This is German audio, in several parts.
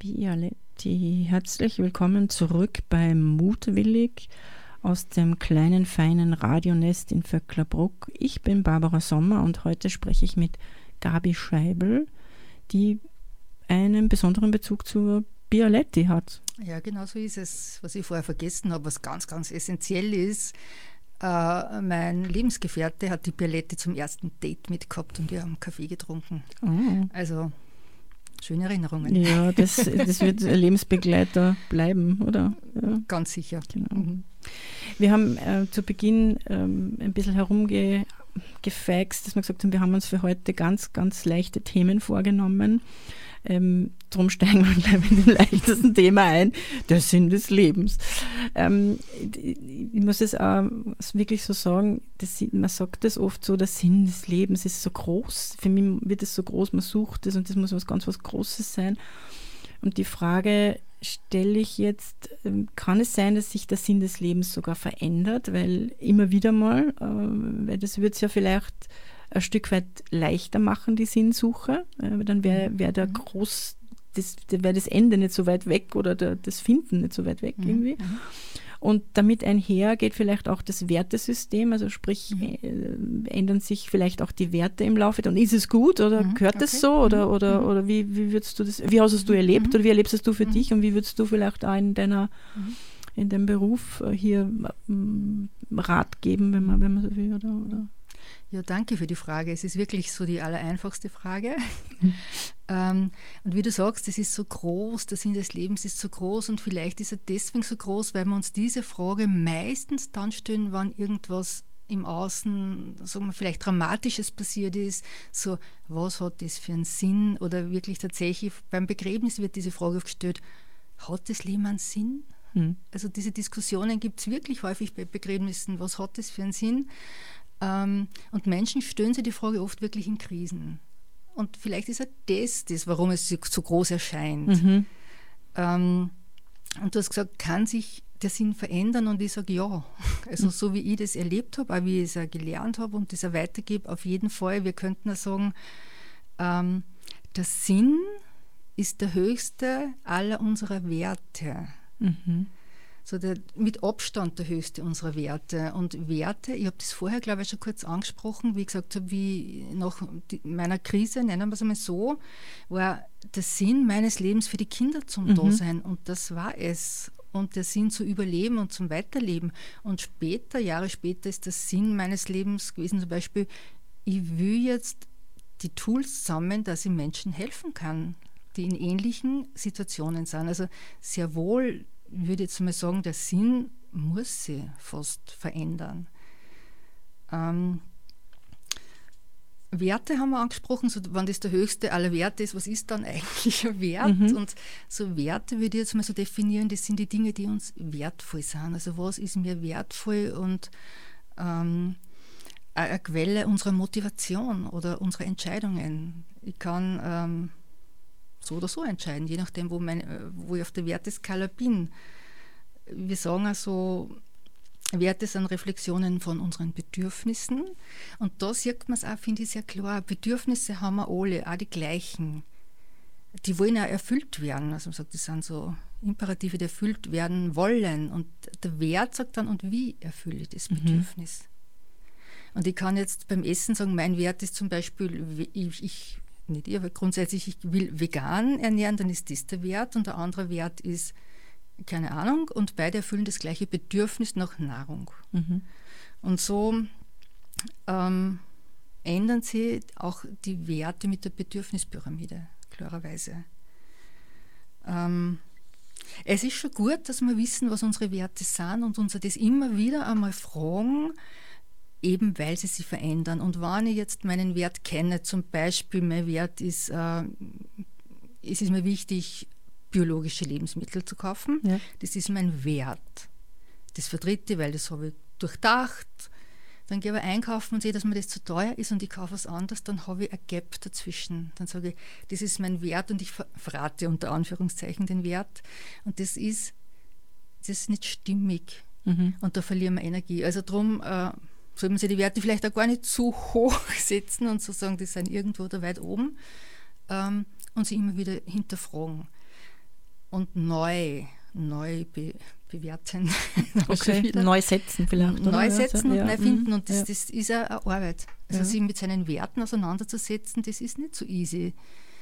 Bialetti, herzlich willkommen zurück bei Mutwillig aus dem kleinen, feinen Radionest in Vöcklerbruck. Ich bin Barbara Sommer und heute spreche ich mit Gabi Scheibel, die einen besonderen Bezug zur Bialetti hat. Ja, genau so ist es. Was ich vorher vergessen habe, was ganz, ganz essentiell ist, mein Lebensgefährte hat die Bialetti zum ersten Date mitgehabt und wir haben Kaffee getrunken. Oh. Also schöne Erinnerungen. Ja, das wird Lebensbegleiter bleiben, oder? Ja. Ganz sicher. Genau. Wir haben zu Beginn ein bisschen herumgefaxt, dass wir gesagt haben, wir haben uns für heute ganz, ganz leichte Themen vorgenommen. Drum steigen wir gleich mit dem leichtesten Thema ein, der Sinn des Lebens. Ich muss es auch wirklich so sagen, man sagt das oft so, der Sinn des Lebens ist so groß. Für mich wird es so groß, man sucht es und das muss was Großes sein. Und die Frage stelle ich jetzt, kann es sein, dass sich der Sinn des Lebens sogar verändert? Weil immer wieder mal, weil das wird es ja vielleicht ein Stück weit leichter machen, die Sinnsuche. Dann wäre das Ende nicht so weit weg oder das Finden nicht so weit weg irgendwie. Und damit einher geht vielleicht auch das Wertesystem, also sprich, ändern sich vielleicht auch die Werte im Laufe. Und ist es gut oder gehört das so? Oder wie würdest du das, wie hast es du erlebt oder wie erlebst es du für dich und wie würdest du vielleicht auch in deinem Beruf hier Rat geben, wenn man so will, oder? Ja, danke für die Frage. Es ist wirklich so die allereinfachste Frage. Und wie du sagst, es ist so groß, der Sinn des Lebens ist so groß und vielleicht ist er deswegen so groß, weil wir uns diese Frage meistens dann stellen, wenn irgendwas im Außen, sagen wir, vielleicht Dramatisches passiert ist, so, was hat das für einen Sinn? Oder wirklich tatsächlich beim Begräbnis wird diese Frage gestellt, hat das Leben einen Sinn? Also diese Diskussionen gibt es wirklich häufig bei Begräbnissen, was hat das für einen Sinn? Und Menschen stellen sich die Frage oft wirklich in Krisen. Und vielleicht ist das, warum es so groß erscheint. Und du hast gesagt, kann sich der Sinn verändern? Und ich sage ja. Also so wie ich das erlebt habe, auch wie ich es auch gelernt habe und das auch weitergebe, auf jeden Fall. Wir könnten auch sagen, der Sinn ist der höchste aller unserer Werte. So mit Abstand der höchste unserer Werte. Und Werte, ich habe das vorher, glaube ich, schon kurz angesprochen, wie ich gesagt habe, wie nach meiner Krise, nennen wir es einmal so, war der Sinn meines Lebens für die Kinder zum Dasein. Und das war es. Und der Sinn zu überleben und zum Weiterleben. Und später, Jahre später, ist der Sinn meines Lebens gewesen, zum Beispiel, ich will jetzt die Tools sammeln, dass ich Menschen helfen kann, die in ähnlichen Situationen sind. Also sehr wohl, ich würde jetzt mal sagen, der Sinn muss sich fast verändern. Werte haben wir angesprochen, so, wenn das der höchste aller Werte ist, was ist dann eigentlich ein Wert? Und so Werte würde ich jetzt mal so definieren, das sind die Dinge, die uns wertvoll sind. Also was ist mir wertvoll und eine Quelle unserer Motivation oder unserer Entscheidungen. Ich kann so oder so entscheiden, je nachdem, wo ich auf der Werteskala bin. Wir sagen also, Werte sind Reflexionen von unseren Bedürfnissen. Und da sieht man es auch, finde ich, sehr klar. Bedürfnisse haben wir alle, auch die gleichen. Die wollen auch erfüllt werden. Also man sagt, das sind so Imperative, die erfüllt werden wollen. Und der Wert sagt dann, und wie erfülle ich das Bedürfnis? Und ich kann jetzt beim Essen sagen, mein Wert ist zum Beispiel, aber grundsätzlich, ich will vegan ernähren, dann ist das der Wert und der andere Wert ist, keine Ahnung, und beide erfüllen das gleiche Bedürfnis nach Nahrung. Und so ändern sich auch die Werte mit der Bedürfnispyramide, klarerweise. Es ist schon gut, dass wir wissen, was unsere Werte sind und uns das immer wieder einmal fragen, eben weil sie sich verändern. Und wenn ich jetzt meinen Wert kenne, zum Beispiel mein Wert ist, es ist mir wichtig, biologische Lebensmittel zu kaufen. Ja. Das ist mein Wert. Das vertritt ich, weil das habe ich durchdacht. Dann gehe ich einkaufen und sehe, dass mir das zu teuer ist und ich kaufe was anderes, dann habe ich ein Gap dazwischen. Dann sage ich, das ist mein Wert und ich verrate unter Anführungszeichen den Wert. Und das ist nicht stimmig. Und da verlieren wir Energie. Also darum soll man sich die Werte vielleicht auch gar nicht zu hoch setzen und so sagen, die sind irgendwo da weit oben und sie immer wieder hinterfragen. und neu bewerten. Okay, neu setzen vielleicht. Neu setzen und neu finden. Und ja. das ist eine Arbeit. Also sich mit seinen Werten auseinanderzusetzen, das ist nicht so easy.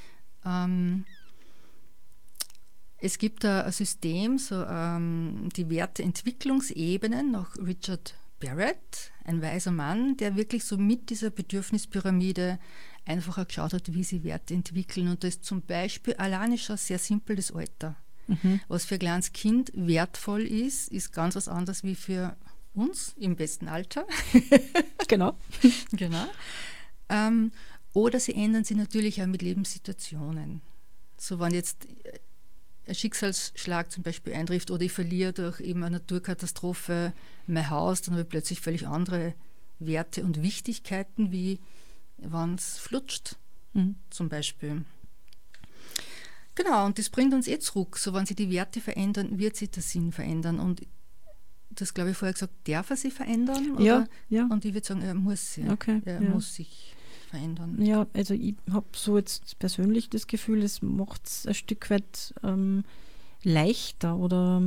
Es gibt ein System, die Werteentwicklungsebenen nach Richard Barrett, ein weiser Mann, der wirklich so mit dieser Bedürfnispyramide einfach auch geschaut hat, wie sie Werte entwickeln. Und das ist zum Beispiel alleine schon sehr simpel das Alter. Was für ein kleines Kind wertvoll ist ganz was anderes wie für uns im besten Alter. Genau. Genau. Oder sie ändern sich natürlich auch mit Lebenssituationen. So wenn jetzt ein Schicksalsschlag zum Beispiel eintrifft oder ich verliere durch eben eine Naturkatastrophe mein Haus, dann habe ich plötzlich völlig andere Werte und Wichtigkeiten, wie wenn es flutscht, zum Beispiel. Genau, und das bringt uns zurück. So, wenn sich die Werte verändern, wird sich der Sinn verändern. Und das, glaube ich, vorher gesagt, darf er sich verändern? Oder? Ja. Und ich würde sagen, er muss sich. Okay, er muss sich verändern. Ja, also ich habe so jetzt persönlich das Gefühl, es macht es ein Stück weit leichter oder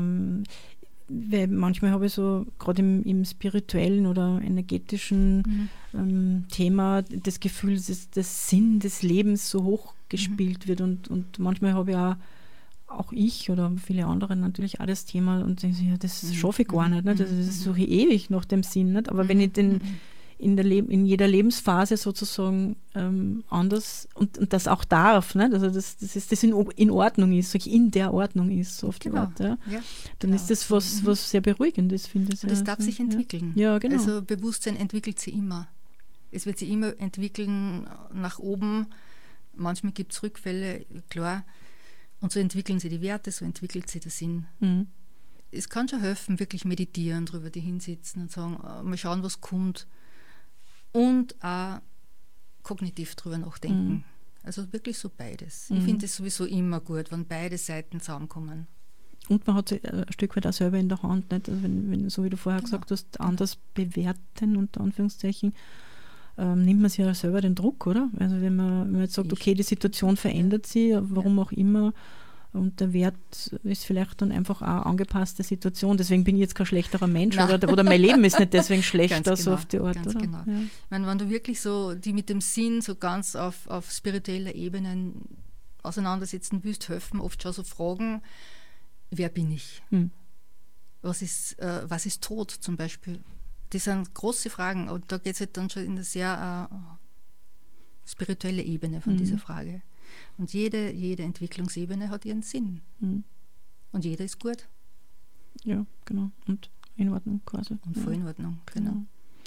weil manchmal habe ich so gerade im spirituellen oder energetischen Thema das Gefühl, dass der Sinn des Lebens so hoch gespielt wird und manchmal habe ich auch ich oder viele andere natürlich auch das Thema und denke, ja, das schaffe ich gar nicht, das suche ich ewig nach dem Sinn, nicht? Aber wenn ich den in jeder Lebensphase sozusagen anders und das auch darf, nicht? Also das in Ordnung ist, in der Ordnung ist, so auf die Art, ja. Dann ist das was sehr Beruhigendes, finde ich. Und das darf sich entwickeln. Ja, genau. Also Bewusstsein entwickelt sich immer. Es wird sich immer entwickeln nach oben. Manchmal gibt es Rückfälle, klar. Und so entwickeln sich die Werte, so entwickelt sich der Sinn. Es kann schon helfen, wirklich meditieren, drüber die hinsitzen und sagen, mal schauen, was kommt. Und auch kognitiv drüber nachdenken. Also wirklich so beides. Ich finde es sowieso immer gut, wenn beide Seiten zusammenkommen. Und man hat sich ein Stück weit auch selber in der Hand, nicht? Also wenn so wie du vorher gesagt hast, anders bewerten, unter Anführungszeichen, nimmt man sich ja selber den Druck, oder? Also wenn man jetzt sagt, okay, die Situation verändert sich, warum auch immer, und der Wert ist vielleicht dann einfach auch angepasste Situation. Deswegen bin ich jetzt kein schlechterer Mensch oder mein Leben ist nicht deswegen schlechter, so auf die Art. Ganz oder? genau. Ja. Ich meine, wenn du wirklich so die mit dem Sinn so ganz auf spiritueller Ebene auseinandersetzen willst, helfen oft schon so Fragen, wer bin ich? Was ist Tod zum Beispiel? Das sind große Fragen und da geht es halt dann schon in eine sehr spirituelle Ebene von dieser Frage. Und jede Entwicklungsebene hat ihren Sinn. Und jeder ist gut. Ja, genau. Und in Ordnung quasi. Und voll in Ordnung, genau.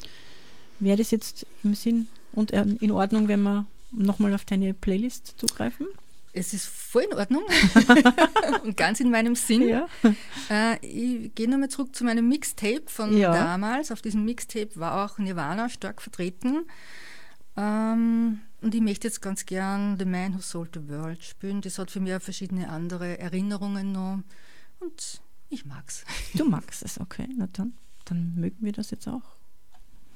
Wäre das jetzt im Sinn und in Ordnung, wenn wir nochmal auf deine Playlist zugreifen? Es ist voll in Ordnung und ganz in meinem Sinn. Ja. Ich gehe nochmal zurück zu meinem Mixtape von damals. Auf diesem Mixtape war auch Nirvana stark vertreten. Und ich möchte jetzt ganz gern The Man Who Sold the World spielen. Das hat für mich auch verschiedene andere Erinnerungen noch. Und ich mag's. Du magst es, okay. Na dann mögen wir das jetzt auch.